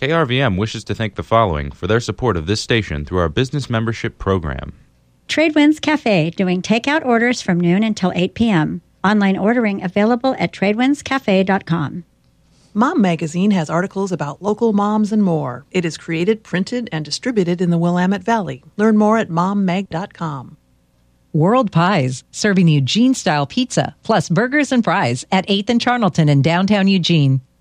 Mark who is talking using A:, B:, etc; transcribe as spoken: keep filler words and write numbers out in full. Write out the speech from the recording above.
A: K R V M wishes to thank the following for their support of this station through our business membership program.
B: Tradewinds Cafe, doing takeout orders from noon until eight p.m. Online ordering available at tradewinds cafe dot com.
C: Mom Magazine has articles about local moms and more. It is created, printed, and distributed in the Willamette Valley. Learn more at mom mag dot com.
D: World Pies, serving Eugene-style pizza, plus burgers and fries at eighth and Charnelton in downtown Eugene.